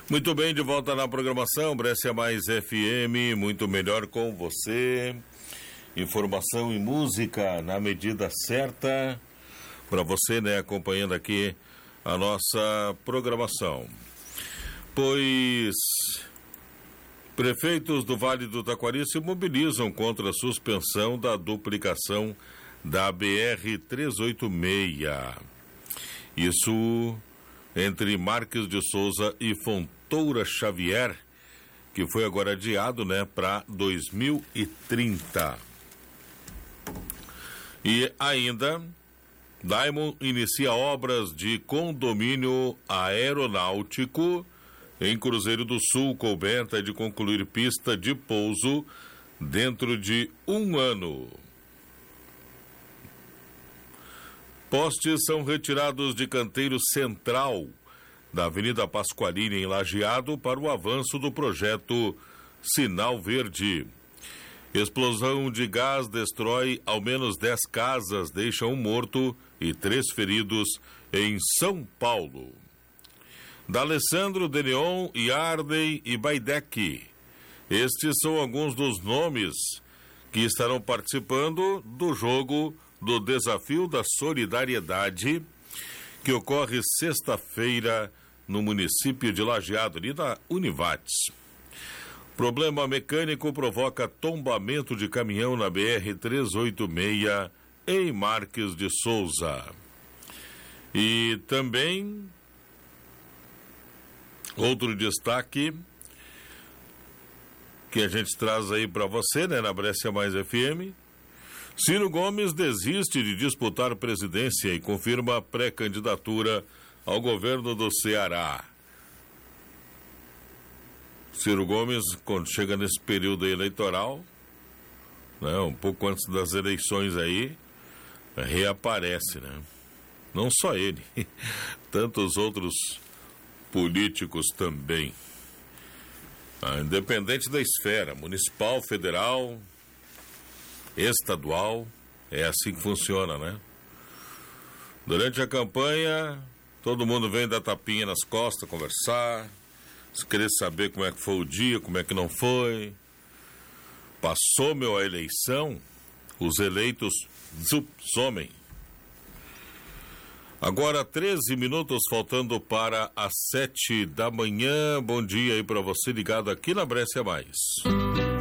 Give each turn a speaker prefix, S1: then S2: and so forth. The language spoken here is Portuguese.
S1: Muito bem, de volta na programação, Brescia Mais FM, muito melhor com você. Informação e música na medida certa para você, né, acompanhando aqui a nossa programação. Pois prefeitos do Vale do Taquari se mobilizam contra a suspensão da duplicação da BR-386. Isso entre Marques de Souza e Fontoura Xavier, que foi agora adiado, né, para 2030. E ainda, Diamond inicia obras de condomínio aeronáutico em Cruzeiro do Sul, coberta de concluir pista de pouso dentro de 1 ano. Postes são retirados de canteiro central da Avenida Pasqualini, em Lajeado, para o avanço do projeto Sinal Verde. Explosão de gás destrói ao menos 10 casas, deixa um morto e 3 feridos em São Paulo. D'Alessandro, Deneon, Yardley e Baidec. Estes são alguns dos nomes que estarão participando do jogo do Desafio da Solidariedade, que ocorre sexta-feira no município de Lajeado, ali na Univates. Problema mecânico provoca tombamento de caminhão na BR-386 em Marques de Souza. E também outro destaque que a gente traz aí para você, né, na Brescia Mais FM. Ciro Gomes desiste de disputar presidência e confirma a pré-candidatura ao governo do Ceará. Ciro Gomes, quando chega nesse período eleitoral, né, um pouco antes das eleições aí, reaparece, né? Não só ele, tantos outros políticos também. Independente da esfera, municipal, federal, estadual, é assim que funciona, né? Durante a campanha, todo mundo vem dar tapinha nas costas, conversar, querer saber como é que foi o dia, como é que não foi. Passou, a eleição, os eleitos somem. Agora 13 minutos faltando para as 7 da manhã. Bom dia aí para você ligado aqui na Brescia Mais.